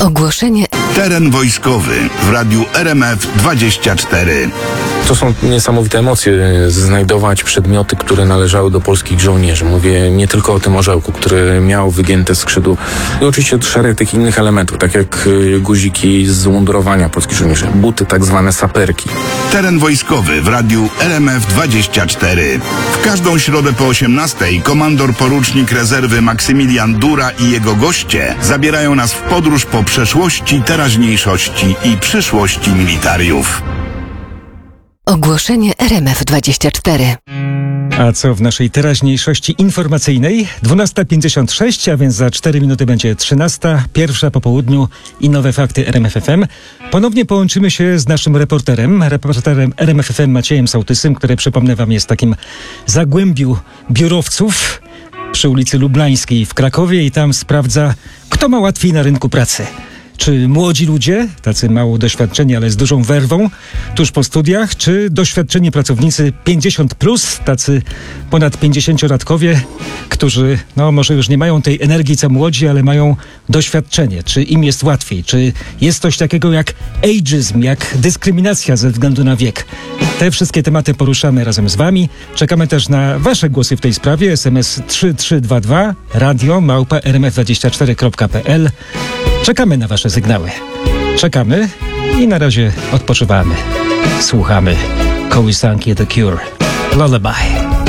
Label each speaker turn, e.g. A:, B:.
A: Ogłoszenie.
B: Teren wojskowy w radiu RMF24.
C: To są niesamowite emocje, znajdować przedmioty, które należały do polskich żołnierzy. Mówię nie tylko o tym orzełku, który miał wygięte skrzydło. I oczywiście szereg tych innych elementów, tak jak guziki z mundurowania polskich żołnierzy, buty, tak zwane saperki.
B: Teren wojskowy w radiu RMF24. W każdą środę po 18:00 komandor porucznik rezerwy Maksymilian Dura i jego goście zabierają nas w podróż po przeszłości, teraźniejszości i przyszłości militariów.
A: Ogłoszenie RMF24.
D: A co w naszej teraźniejszości informacyjnej? 12:56, a więc za 4 minuty będzie 13:00, pierwsza po południu i nowe fakty RMF FM. Ponownie połączymy się z naszym reporterem RMF FM Maciejem Sołtysem, który, przypomnę wam, jest w takim zagłębiu biurowców przy ulicy Lublańskiej w Krakowie i tam sprawdza, kto ma łatwiej na rynku pracy. Czy młodzi ludzie, tacy mało doświadczeni, ale z dużą werwą, tuż po studiach, czy doświadczeni pracownicy 50+, tacy ponad 50-latkowie, którzy może już nie mają tej energii co młodzi, ale mają doświadczenie. Czy im jest łatwiej? Czy jest coś takiego jak ageism, jak dyskryminacja ze względu na wiek? Te wszystkie tematy poruszamy razem z wami. Czekamy też na wasze głosy w tej sprawie. SMS 3322, radio@rmf24.pl. Czekamy na wasze sygnały. Czekamy i na razie odpoczywamy. Słuchamy kołysanki The Cure. Lullaby.